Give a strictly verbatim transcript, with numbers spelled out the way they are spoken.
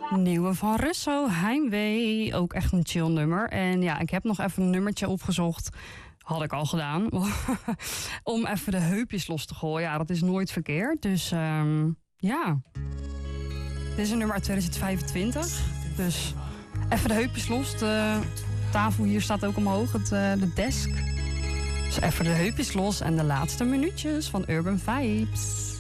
Nieuwe van Russo, Heimwee. Ook echt een chill nummer. En ja, ik heb nog even een nummertje opgezocht. Had ik al gedaan. Om even de heupjes los te gooien. Ja, dat is nooit verkeerd. Dus um, ja. Dit is een nummer uit tweeduizend vijfentwintig. Dus even de heupjes los. De tafel hier staat ook omhoog. Het, uh, de desk. Dus even de heupjes los. En de laatste minuutjes van Urban Vibes.